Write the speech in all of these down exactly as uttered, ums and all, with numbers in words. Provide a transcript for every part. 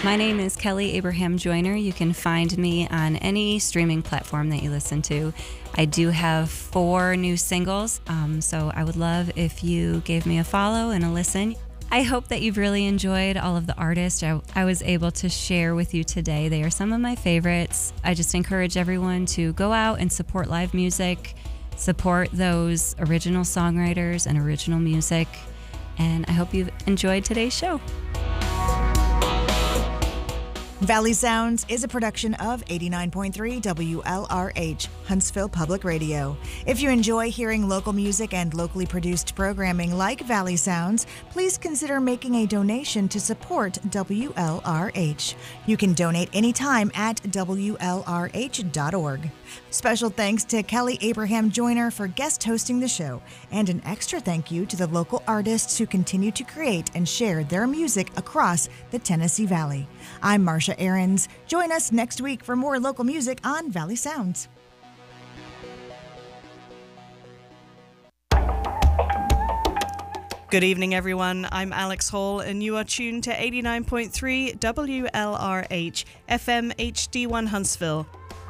My name is Kelly Abraham Joyner. You can find me on any streaming platform that you listen to. I do have four new singles, um, so I would love if you gave me a follow and a listen. I hope that you've really enjoyed all of the artists I, I was able to share with you today. They are some of my favorites. I just encourage everyone to go out and support live music, support those original songwriters and original music, and I hope you've enjoyed today's show. Valley Sounds is a production of eighty-nine point three W L R H, Huntsville Public Radio. If you enjoy hearing local music and locally produced programming like Valley Sounds, please consider making a donation to support W L R H. You can donate anytime at W L R H dot org. Special thanks to Kelly Abraham Joyner for guest hosting the show, and an extra thank you to the local artists who continue to create and share their music across the Tennessee Valley. I'm Marcia Ahrens. Join us next week for more local music on Valley Sounds. Good evening, everyone. I'm Alex Hall, and you are tuned to eighty-nine point three W L R H F M H D one Huntsville.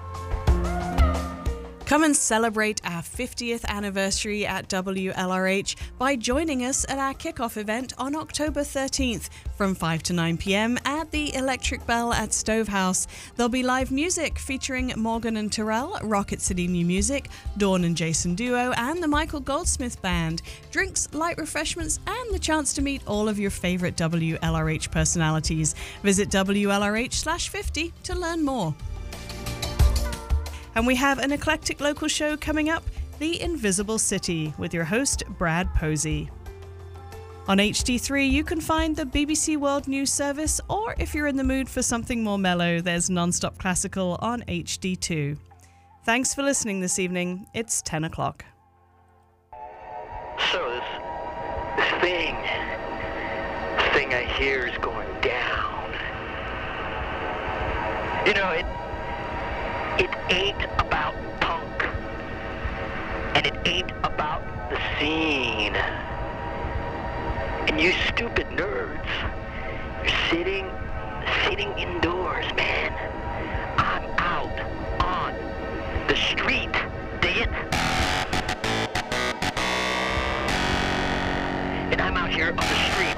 Come and celebrate our fiftieth anniversary at W L R H by joining us at our kickoff event on October thirteenth from five to nine p.m. at the Electric Bell at Stove House. There'll be live music featuring Morgan and Terrell, Rocket City New Music, Dawn and Jason Duo, and the Michael Goldsmith Band. Drinks, light refreshments, and the chance to meet all of your favorite W L R H personalities. Visit W L R H slash fifty to learn more. And we have an eclectic local show coming up, The Invisible City, with your host, Brad Posey. On H D three, you can find the B B C World News Service, or if you're in the mood for something more mellow, there's Non-Stop Classical on H D two. Thanks for listening this evening. It's ten o'clock. So this, this thing, this thing I hear is going down. You know, it... It ain't about punk, and it ain't about the scene. And you stupid nerds, you're sitting, sitting indoors, man. I'm out on the street, dig it? And I'm out here on the street